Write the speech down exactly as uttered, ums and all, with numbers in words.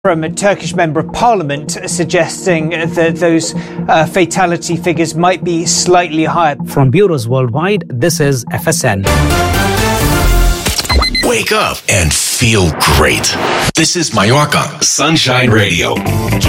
from a Turkish member of parliament suggesting that those uh, fatality figures might be slightly higher. From bureaus worldwide, this is F S N. Wake up and feel great. This is Mallorca Sunshine Radio.